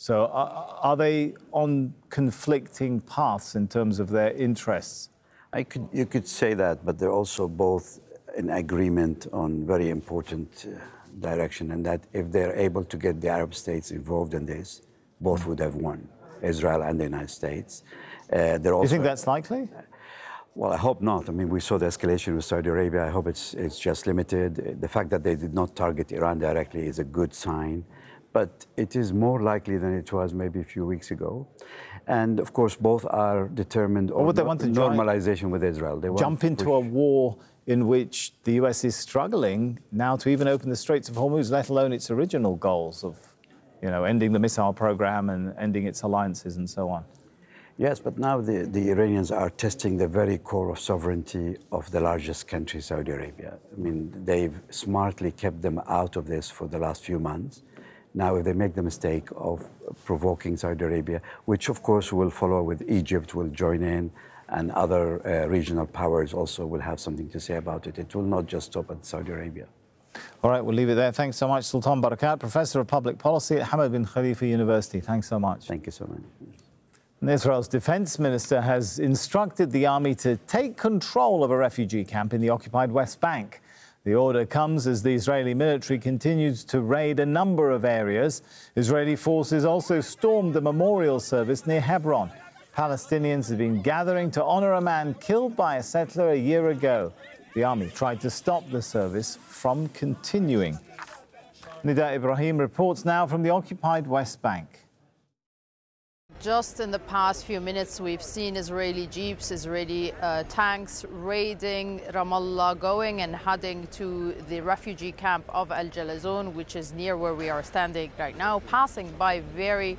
So are they on conflicting paths in terms of their interests? You could say that, but they're also both in agreement on very important direction, and that if they're able to get the Arab states involved in this, both would have won, Israel and the United States. Do you think that's likely? Well, I hope not. I mean, we saw the escalation with Saudi Arabia. I hope it's just limited. The fact that they did not target Iran directly is a good sign, but it is more likely than it was maybe a few weeks ago. And of course, both are determined on normalization with Israel. They jump into a war in which the US is struggling now to even open the Straits of Hormuz, let alone its original goals of, ending the missile program and ending its alliances and so on. Yes, but now the Iranians are testing the very core of sovereignty of the largest country, Saudi Arabia. I mean, they've smartly kept them out of this for the last few months. Now, if they make the mistake of provoking Saudi Arabia, which of course will follow with Egypt, will join in, and other regional powers also will have something to say about it. It will not just stop at Saudi Arabia. All right, we'll leave it there. Thanks so much, Sultan Barakat, Professor of Public Policy at Hamad bin Khalifa University. Thanks so much. Thank you so much. And Israel's defense minister has instructed the army to take control of a refugee camp in the occupied West Bank. The order comes as the Israeli military continues to raid a number of areas. Israeli forces also stormed the memorial service near Hebron. Palestinians have been gathering to honor a man killed by a settler a year ago. The army tried to stop the service from continuing. Nida Ibrahim reports now from the occupied West Bank. Just in the past few minutes, we've seen Israeli jeeps, Israeli tanks raiding Ramallah, going and heading to the refugee camp of Al Jalazon, which is near where we are standing right now, passing by very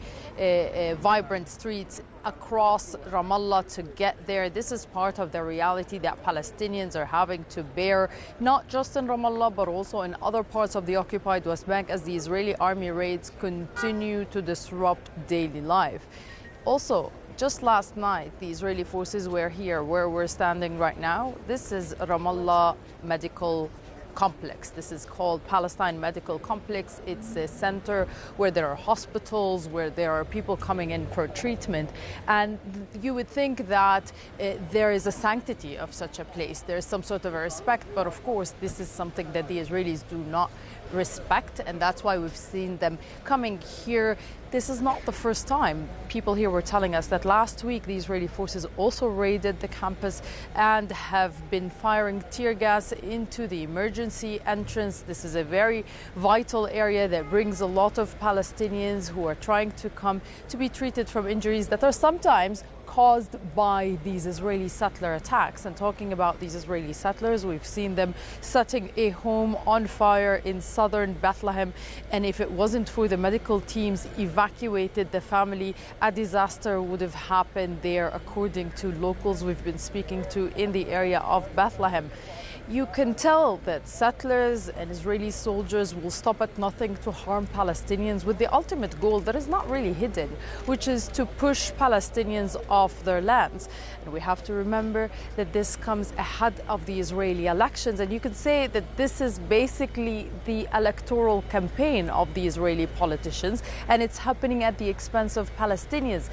vibrant streets across Ramallah to get there. This is part of the reality that Palestinians are having to bear, not just in Ramallah, but also in other parts of the occupied West Bank as the Israeli army raids continue to disrupt daily life. Also, just last night, the Israeli forces were here where we're standing right now. This is Ramallah Medical Complex. This is called Palestine Medical Complex. It's a center where there are hospitals, where there are people coming in for treatment. And you would think that there is a sanctity of such a place. There's some sort of a respect, but of course, this is something that the Israelis do not respect, and that's why we've seen them coming here. This is not the first time. People here were telling us that last week the Israeli forces also raided the campus and have been firing tear gas into the emergency entrance. This is a very vital area that brings a lot of Palestinians who are trying to come to be treated from injuries that are sometimes caused by these Israeli settler attacks. And talking about these Israeli settlers, we've seen them setting a home on fire in southern Bethlehem. And if it wasn't for the medical teams evacuated the family, a disaster would have happened there, according to locals we've been speaking to in the area of Bethlehem. You can tell that settlers and Israeli soldiers will stop at nothing to harm Palestinians with the ultimate goal that is not really hidden, which is to push Palestinians off their lands. And we have to remember that this comes ahead of the Israeli elections. And you can say that this is basically the electoral campaign of the Israeli politicians, and it's happening at the expense of Palestinians.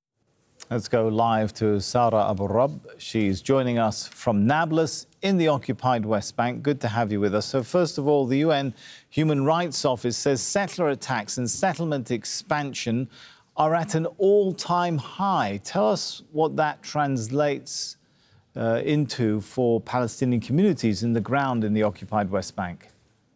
Let's go live to Sarah Abu Rab. She's joining us from Nablus in the occupied West Bank. Good to have you with us. So first of all, the UN Human Rights Office says settler attacks and settlement expansion are at an all-time high. Tell us what that translates into for Palestinian communities in the ground in the occupied West Bank.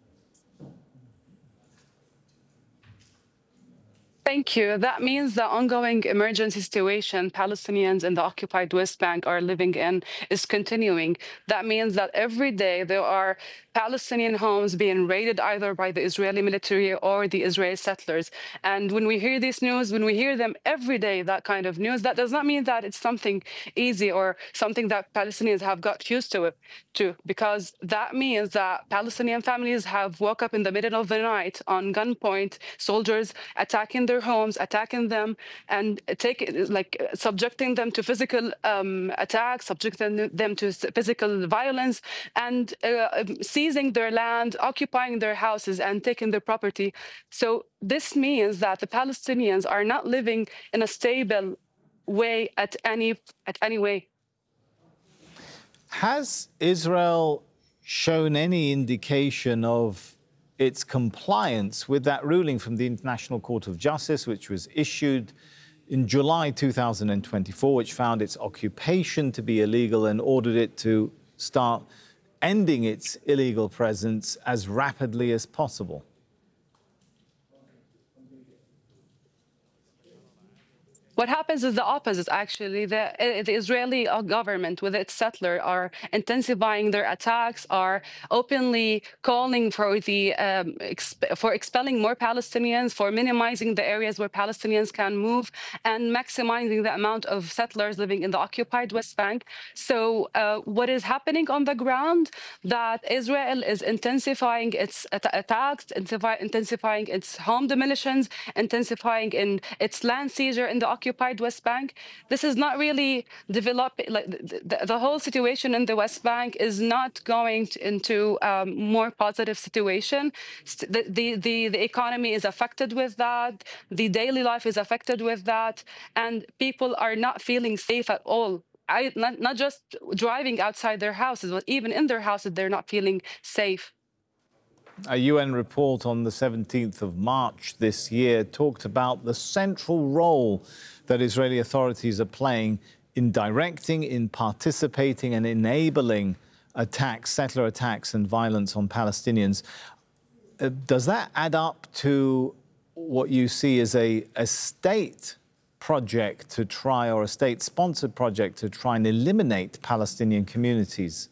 Thank you. That means the ongoing emergency situation Palestinians in the occupied West Bank are living in is continuing. That means that every day there are Palestinian homes being raided either by the Israeli military or the Israeli settlers. And when we hear this news, when we hear them every day, that kind of news, that does not mean that it's something easy or something that Palestinians have got used to, because that means that Palestinian families have woke up in the middle of the night on gunpoint, soldiers attacking their homes, attacking them, and subjecting them to physical attacks, subjecting them to physical violence, and seizing their land, occupying their houses, and taking their property. So this means that the Palestinians are not living in a stable way at any way. Has Israel shown any indication of its compliance with that ruling from the International Court of Justice, which was issued in July 2024, which found its occupation to be illegal and ordered it to start ending its illegal presence as rapidly as possible? What happens is the opposite, actually. The Israeli government, with its settler, are intensifying their attacks, are openly calling for expelling more Palestinians, for minimizing the areas where Palestinians can move, and maximizing the amount of settlers living in the occupied West Bank. So what is happening on the ground, that Israel is intensifying its attacks, intensifying its home demolitions, intensifying in its land seizure in the occupied West Bank. This is not really developing. Like the whole situation in the West Bank is not going into a more positive situation. The economy is affected with that. The daily life is affected with that, and people are not feeling safe at all. Not just driving outside their houses, but even in their houses, they're not feeling safe. A UN report on the 17th of March this year talked about the central role that Israeli authorities are playing in directing, in participating and enabling attacks, settler attacks and violence on Palestinians. Does that add up to what you see as a state project to try, or a state-sponsored project to try and eliminate Palestinian communities?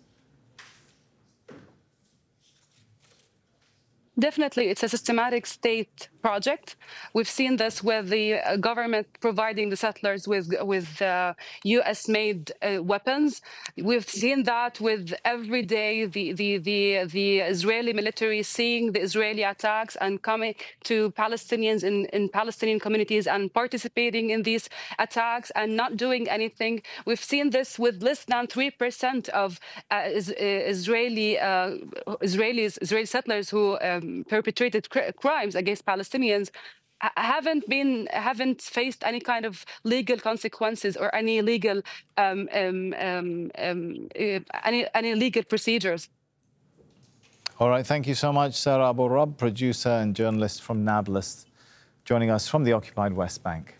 Definitely, it's a systematic state project. We've seen this with the government providing the settlers with U.S.-made weapons. We've seen that with every day the Israeli military seeing the Israeli attacks and coming to Palestinians in Palestinian communities and participating in these attacks and not doing anything. We've seen this with less than 3% of Israeli settlers who perpetrated crimes against Palestinians haven't faced any kind of legal consequences or any legal any legal procedures. All right, thank you so much, Sarah Abu Rab, producer and journalist from Nablus, joining us from the occupied West Bank.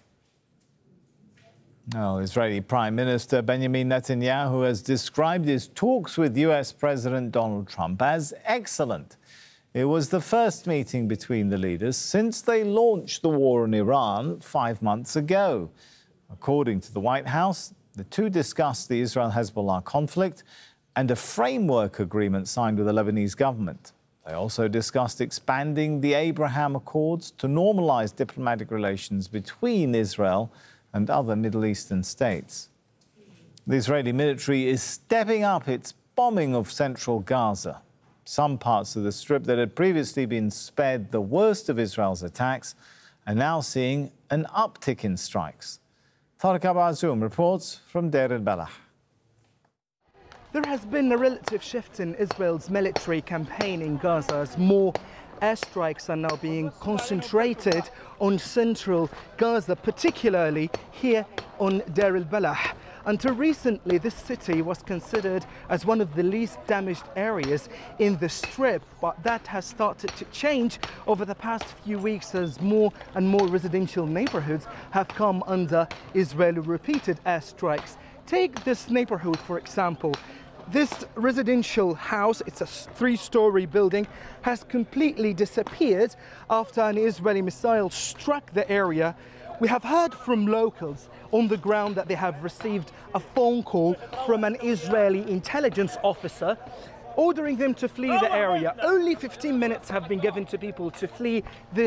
Now, Israeli Prime Minister Benjamin Netanyahu has described his talks with US President Donald Trump as excellent. It was the first meeting between the leaders since they launched the war in Iran 5 months ago. According to the White House, the two discussed the Israel-Hezbollah conflict and a framework agreement signed with the Lebanese government. They also discussed expanding the Abraham Accords to normalize diplomatic relations between Israel and other Middle Eastern states. The Israeli military is stepping up its bombing of central Gaza. Some parts of the Strip that had previously been spared the worst of Israel's attacks are now seeing an uptick in strikes. Tariq Abu Azoum reports from Deir el-Balah. There has been a relative shift in Israel's military campaign in Gaza as more airstrikes are now being concentrated on central Gaza, particularly here on Deir el-Balah. Until recently, this city was considered as one of the least damaged areas in the Strip, but that has started to change over the past few weeks as more and more residential neighborhoods have come under Israeli repeated airstrikes. Take this neighborhood, for example. This residential house, it's a 3-story building, has completely disappeared after an Israeli missile struck the area. We have heard from locals on the ground that they have received a phone call from an Israeli intelligence officer ordering them to flee the area. Only 15 minutes have been given to people to flee this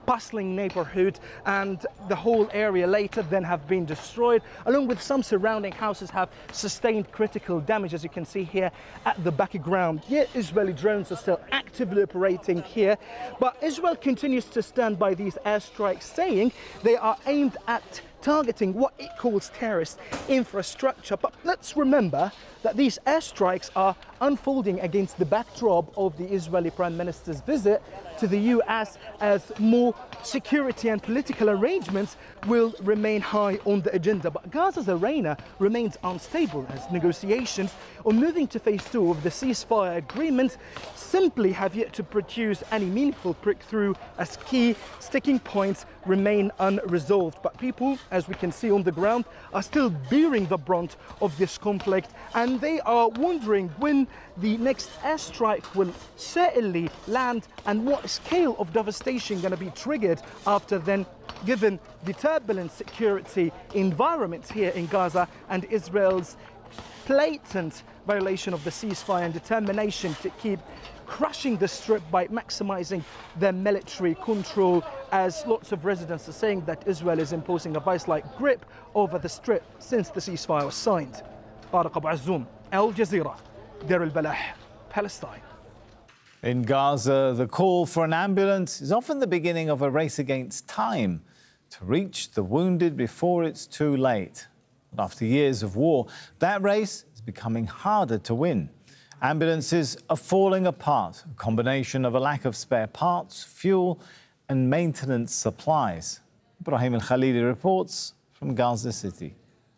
bustling neighborhood, and the whole area later then have been destroyed, along with some surrounding houses have sustained critical damage, as you can see here at the background. Yet Israeli drones are still actively operating here, but Israel continues to stand by these airstrikes, saying they are aimed at targeting what it calls terrorist infrastructure. But let's remember that these airstrikes are unfolding against the backdrop of the Israeli Prime Minister's visit to the US, as more security and political arrangements will remain high on the agenda. But Gaza's arena remains unstable, as negotiations on moving to phase 2 of the ceasefire agreement simply have yet to produce any meaningful breakthrough, as key sticking points remain unresolved. But people, as we can see on the ground, are still bearing the brunt of this conflict, and they are wondering when the next airstrike will certainly land and what scale of devastation going to be triggered after then, given the turbulent security environment here in Gaza and Israel's blatant violation of the ceasefire and determination to keep crushing the strip by maximizing their military control, as lots of residents are saying that Israel is imposing a vice-like grip over the strip since the ceasefire was signed. Tariq Abu Azzoum, Al Jazeera, Deir al-Balah, Palestine. In Gaza, the call for an ambulance is often the beginning of a race against time to reach the wounded before it's too late. But after years of war, that race is becoming harder to win. Ambulances are falling apart, a combination of a lack of spare parts, fuel and maintenance supplies. Ibrahim Al-Khalili reports from Gaza City.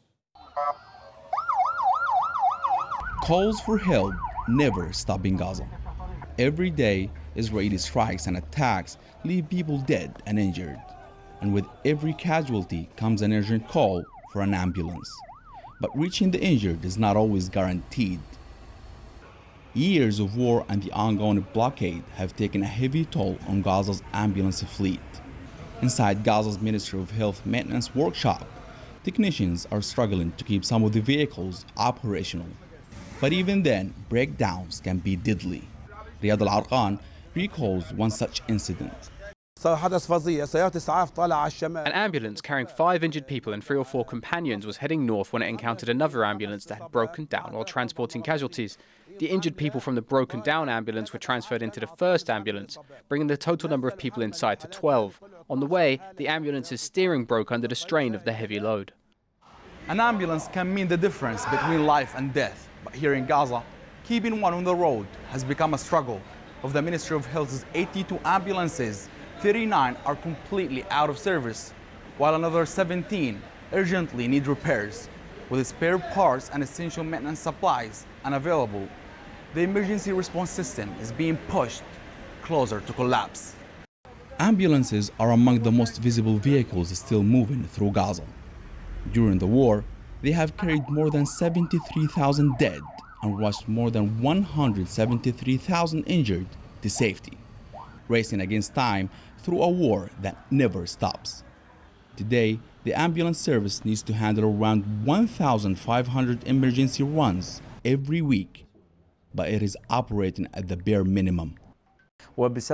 Calls for help never stop in Gaza. Every day, Israeli strikes and attacks leave people dead and injured. And with every casualty comes an urgent call for an ambulance. But reaching the injured is not always guaranteed. Years of war and the ongoing blockade have taken a heavy toll on Gaza's ambulance fleet. Inside Gaza's Ministry of Health Maintenance workshop, technicians are struggling to keep some of the vehicles operational. But even then, breakdowns can be deadly. Riyad Al-Arqan recalls one such incident. An ambulance carrying 5 injured people and 3 or 4 companions was heading north when it encountered another ambulance that had broken down while transporting casualties. The injured people from the broken down ambulance were transferred into the first ambulance, bringing the total number of people inside to 12. On the way, the ambulance's steering broke under the strain of the heavy load. An ambulance can mean the difference between life and death. But here in Gaza, keeping one on the road has become a struggle. Of the Ministry of Health's 82 ambulances, 39 are completely out of service, while another 17 urgently need repairs. With spare parts and essential maintenance supplies unavailable, the emergency response system is being pushed closer to collapse. Ambulances are among the most visible vehicles still moving through Gaza. During the war, they have carried more than 73,000 dead and rushed more than 173,000 injured to safety, racing against time through a war that never stops. Today, the ambulance service needs to handle around 1,500 emergency runs every week, but it is operating at the bare minimum. Due to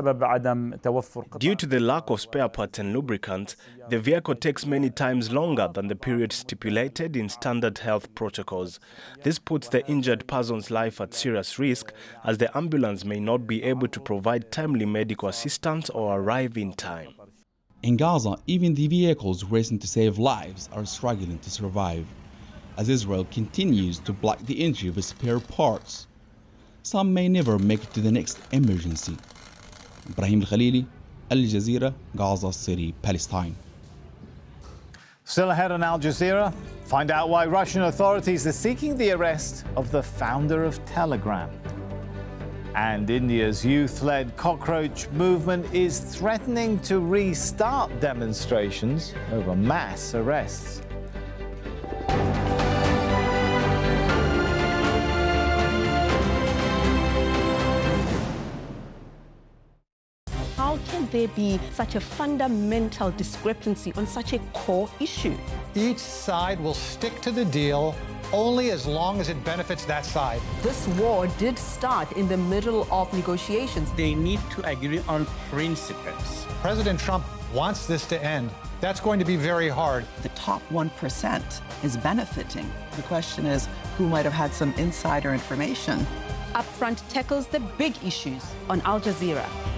the lack of spare parts and lubricants, the vehicle takes many times longer than the period stipulated in standard health protocols. This puts the injured person's life at serious risk, as the ambulance may not be able to provide timely medical assistance or arrive in time. In Gaza, even the vehicles racing to save lives are struggling to survive, as Israel continues to block the entry of spare parts. Some may never make it to the next emergency. Ibrahim Al-Khalili, Al Jazeera, Gaza City, Palestine. Still ahead on Al Jazeera, find out why Russian authorities are seeking the arrest of the founder of Telegram. And India's youth-led cockroach movement is threatening to restart demonstrations over mass arrests. How can there be such a fundamental discrepancy on such a core issue? Each side will stick to the deal only as long as it benefits that side. This war did start in the middle of negotiations. They need to agree on principles. President Trump wants this to end. That's going to be very hard. The top 1% is benefiting. The question is, who might have had some insider information? Upfront tackles the big issues on Al Jazeera.